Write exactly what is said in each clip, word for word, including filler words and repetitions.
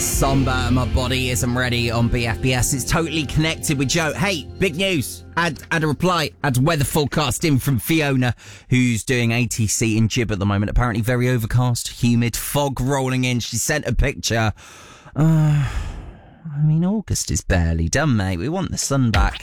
Somber, my body isn't ready on B F B S. It's totally connected with Joe. Hey, big news. Add, add a reply. Add weather forecast in from Fiona, who's doing A T C in Jib at the moment. Apparently very overcast, humid, fog rolling in. She sent a picture. Uh, I mean, August is barely done, mate. We want the sun back.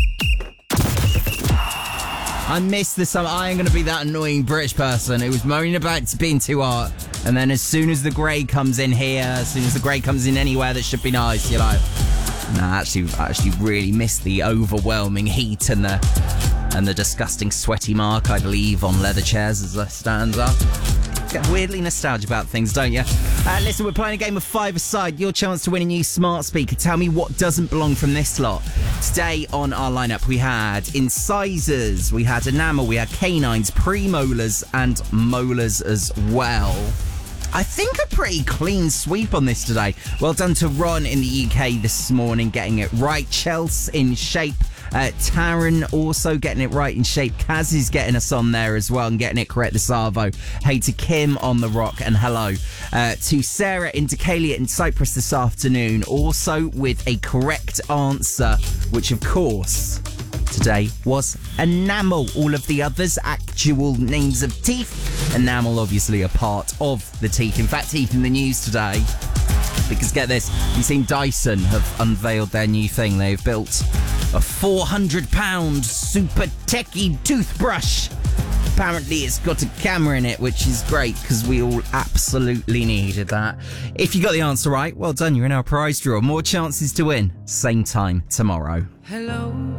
I miss the summer. I am going to be that annoying British person who was moaning about it being too hot. And then as soon as the grey comes in here, as soon as the grey comes in anywhere that should be nice, you're like, nah, actually, I actually really miss the overwhelming heat and the and the disgusting sweaty mark I'd leave on leather chairs as I stand up. Get weirdly nostalgic about things, don't you? Uh, listen, we're playing a game of five-a-side. Your chance to win a new smart speaker. Tell me what doesn't belong from this lot. Today on our lineup, we had incisors, we had enamel, we had canines, premolars, and molars as well. I think a pretty clean sweep on this today. Well done to Ron in the U K this morning, getting it right. Chelsea in shape. Uh, Taryn also getting it right in shape. Kaz is getting us on there as well and getting it correct this Arvo. Hey to Kim on the rock and hello uh, to Sarah in Decalia in Cyprus this afternoon, also with a correct answer, which of course today was enamel. All of the others actual names of teeth. Enamel obviously a part of the teeth. In fact, teeth in the news today because get this, you've seen Dyson have unveiled their new thing. They've built a four hundred pound super techie toothbrush. Apparently it's got a camera in it, which is great because we all absolutely needed that. If you got the answer right, well done, you're in our prize draw. More chances to win, same time tomorrow. Hello.